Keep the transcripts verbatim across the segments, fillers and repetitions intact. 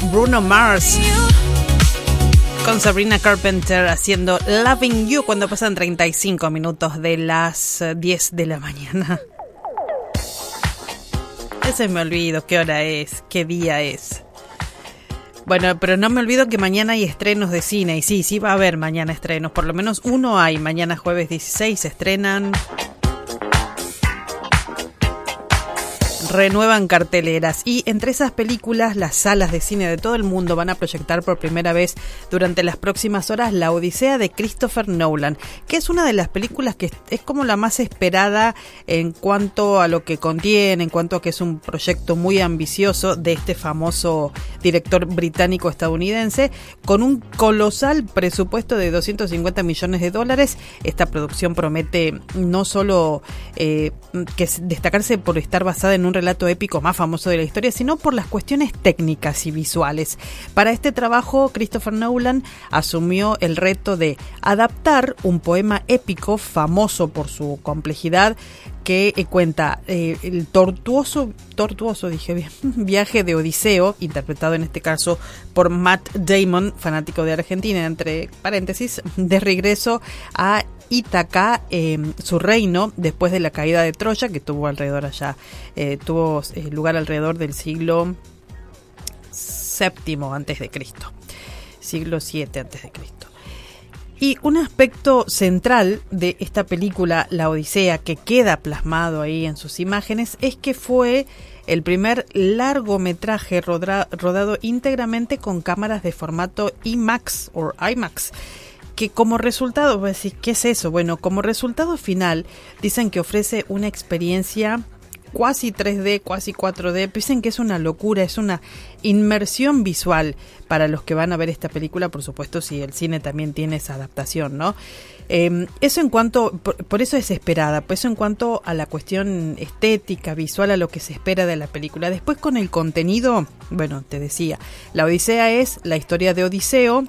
Bruno Mars con Sabrina Carpenter haciendo Loving You cuando pasan treinta y cinco minutos de las diez de la mañana. Ese me olvido qué hora es, qué día es. Bueno, pero no me olvido que mañana hay estrenos de cine. Y sí, sí va a haber mañana estrenos. Por lo menos uno hay. Mañana jueves dieciséis se estrenan. Renuevan carteleras y entre esas películas las salas de cine de todo el mundo van a proyectar por primera vez durante las próximas horas La Odisea de Christopher Nolan, que es una de las películas que es como la más esperada en cuanto a lo que contiene, en cuanto a que es un proyecto muy ambicioso de este famoso director británico-estadounidense con un colosal presupuesto de doscientos cincuenta millones de dólares. Esta producción promete no solo eh, que destacarse por estar basada en un relato épico más famoso de la historia, sino por las cuestiones técnicas y visuales. Para este trabajo, Christopher Nolan asumió el reto de adaptar un poema épico famoso por su complejidad que eh, cuenta eh, el tortuoso, tortuoso, dije bien, viaje de Odiseo, interpretado en este caso por Matt Damon, fanático de Argentina, entre paréntesis, de regreso a Ítaca, eh, su reino, después de la caída de Troya, que tuvo alrededor allá, eh, tuvo eh, lugar alrededor del siglo séptimo antes de Cristo, siglo siete antes de Cristo. Y un aspecto central de esta película, La Odisea, que queda plasmado ahí en sus imágenes, es que fue el primer largometraje roda- rodado íntegramente con cámaras de formato IMAX o IMAX. Que como resultado, voy a decir, ¿qué es eso? Bueno, como resultado final, dicen que ofrece una experiencia cuasi tres D, cuasi cuatro D. Dicen que es una locura, es una inmersión visual para los que van a ver esta película, por supuesto, si el cine también tiene esa adaptación, ¿no? Eh, eso en cuanto, por, por eso es esperada, pues eso en cuanto a la cuestión estética, visual, a lo que se espera de la película. Después con el contenido, bueno, te decía, La Odisea es la historia de Odiseo,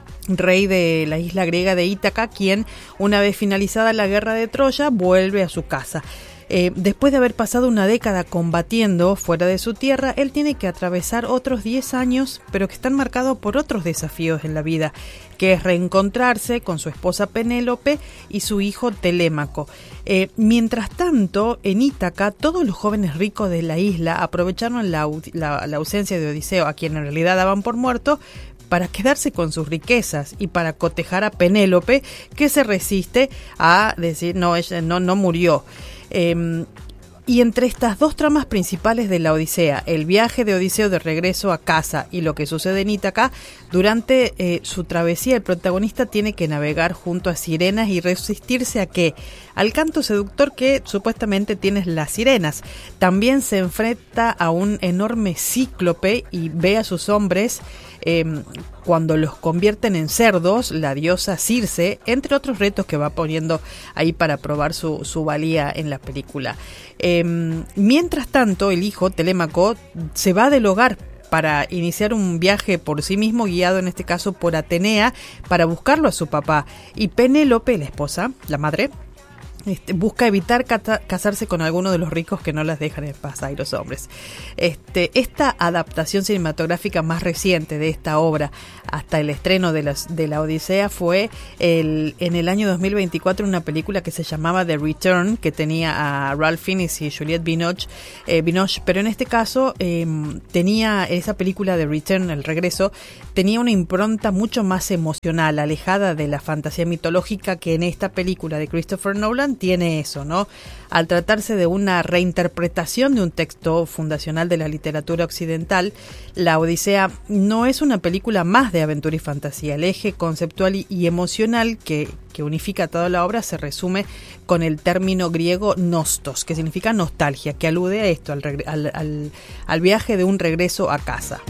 rey de la isla griega de Ítaca, quien, una vez finalizada la guerra de Troya, vuelve a su casa. Eh, después de haber pasado una década combatiendo fuera de su tierra, él tiene que atravesar otros diez años, pero que están marcados por otros desafíos en la vida, que es reencontrarse con su esposa Penélope y su hijo Telémaco. Eh, mientras tanto, en Ítaca, todos los jóvenes ricos de la isla aprovecharon la, la, la ausencia de Odiseo, a quien en realidad daban por muerto, para quedarse con sus riquezas y para cotejar a Penélope, que se resiste a decir, no, ella no, no murió. Eh, y entre estas dos tramas principales de la Odisea, el viaje de Odiseo de regreso a casa y lo que sucede en Ítaca, durante eh, su travesía el protagonista tiene que navegar junto a sirenas y resistirse a qué, al canto seductor que supuestamente tienen las sirenas. También se enfrenta a un enorme cíclope y ve a sus hombres eh, cuando los convierten en cerdos, la diosa Circe, entre otros retos que va poniendo ahí para probar su, su valía en la película. Eh, mientras tanto, el hijo, Telémaco, se va del hogar para iniciar un viaje por sí mismo, guiado en este caso por Atenea, para buscarlo a su papá. Y Penélope, la esposa, la madre, Este, busca evitar cata- casarse con alguno de los ricos que no las dejan en paz, hay los hombres. Este, esta adaptación cinematográfica más reciente de esta obra hasta el estreno de, las, de la Odisea fue el, en el año dos mil veinticuatro una película que se llamaba The Return, que tenía a Ralph Fiennes y Juliette Binoche, eh, Binoche pero en este caso eh, tenía esa película The Return, el regreso, tenía una impronta mucho más emocional, alejada de la fantasía mitológica, que en esta película de Christopher Nolan tiene eso, ¿no? Al tratarse de una reinterpretación de un texto fundacional de la literatura occidental, La Odisea no es una película más de aventura y fantasía. El eje conceptual y, y emocional que, que unifica toda la obra se resume con el término griego nostos, que significa nostalgia, que alude a esto, al, regre- al, al, al viaje de un regreso a casa.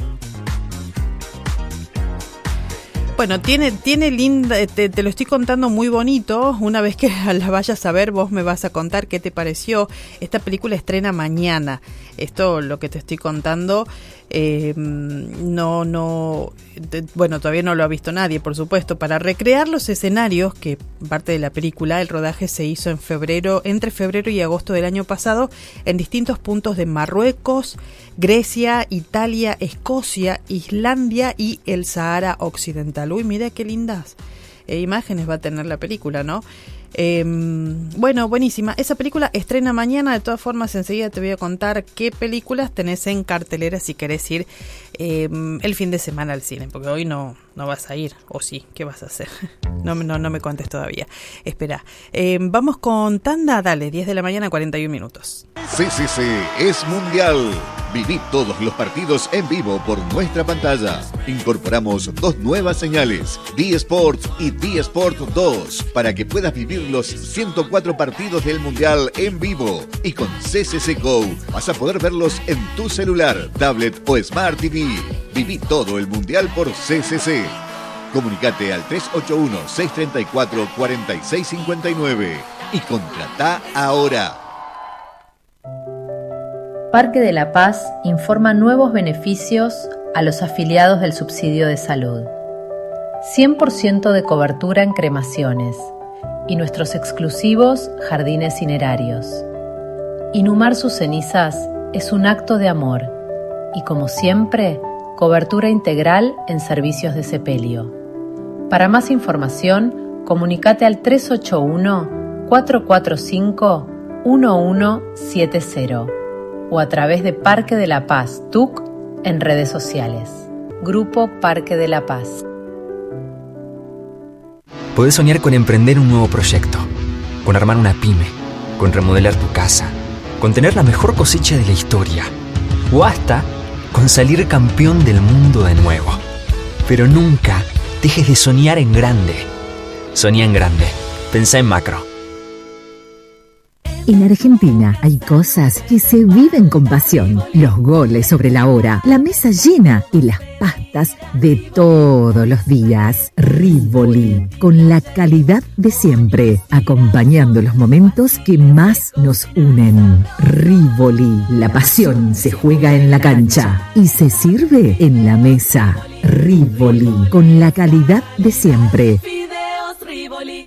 Bueno, tiene, tiene linda, te, te lo estoy contando muy bonito. Una vez que la vayas a ver, vos me vas a contar qué te pareció. Esta película estrena mañana. Esto, lo que te estoy contando, eh, no, no, de, bueno, todavía no lo ha visto nadie, por supuesto, para recrear los escenarios, que parte de la película, el rodaje se hizo en febrero, entre febrero y agosto del año pasado, en distintos puntos de Marruecos, Grecia, Italia, Escocia, Islandia y el Sahara Occidental. Uy, mira qué lindas eh, imágenes va a tener la película, ¿no? Eh, bueno, buenísima. Esa película estrena mañana. De todas formas, enseguida te voy a contar qué películas tenés en cartelera si querés ir eh, el fin de semana al cine, porque hoy no, no vas a ir, o sí, ¿qué vas a hacer? No, no, no me contes todavía. Espera, eh, vamos con tanda, dale, diez de la mañana, cuarenta y un minutos. C C C es mundial. Viví todos los partidos en vivo por nuestra pantalla. Incorporamos dos nuevas señales, D-Sport y D-Sport dos, para que puedas vivir los ciento cuatro partidos del mundial en vivo. Y con C C C Go vas a poder verlos en tu celular, tablet o Smart T V. Viví todo el mundial por C C C. Comunicate al tres ocho uno, seis tres cuatro, cuatro seis cinco nueve y contratá ahora. Parque de la Paz informa nuevos beneficios a los afiliados del subsidio de salud. cien por ciento de cobertura en cremaciones y nuestros exclusivos jardines cinerarios. Inhumar sus cenizas es un acto de amor y, como siempre, cobertura integral en servicios de sepelio. Para más información, comunicate al tres ocho uno, cuatro cuatro cinco, uno uno siete cero o a través de Parque de la Paz T U C en redes sociales. Grupo Parque de la Paz. Podés soñar con emprender un nuevo proyecto, con armar una pyme, con remodelar tu casa, con tener la mejor cosecha de la historia, o hasta con salir campeón del mundo de nuevo. Pero nunca dejes de soñar en grande. Soñá en grande. Pensá en macro. En Argentina hay cosas que se viven con pasión. Los goles sobre la hora, la mesa llena y las pastas de todos los días. Rivoli, con la calidad de siempre, acompañando los momentos que más nos unen. Rivoli, la pasión se juega en la cancha y se sirve en la mesa. Rivoli, con la calidad de siempre. Fideos Rivoli.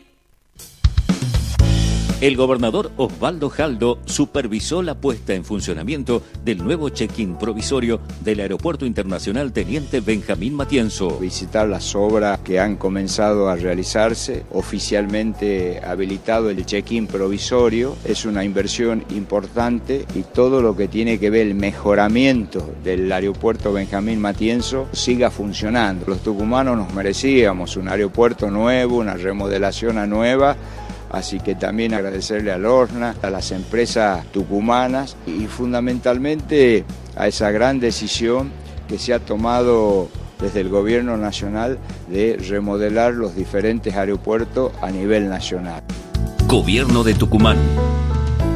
El gobernador Osvaldo Jaldo supervisó la puesta en funcionamiento del nuevo check-in provisorio del Aeropuerto Internacional Teniente Benjamín Matienzo. Visitar las obras que han comenzado a realizarse, oficialmente habilitado el check-in provisorio, es una inversión importante y todo lo que tiene que ver el mejoramiento del Aeropuerto Benjamín Matienzo siga funcionando. Los tucumanos nos merecíamos un aeropuerto nuevo, una remodelación nueva. Así que también agradecerle al Orna, a las empresas tucumanas y fundamentalmente a esa gran decisión que se ha tomado desde el Gobierno Nacional de remodelar los diferentes aeropuertos a nivel nacional. Gobierno de Tucumán.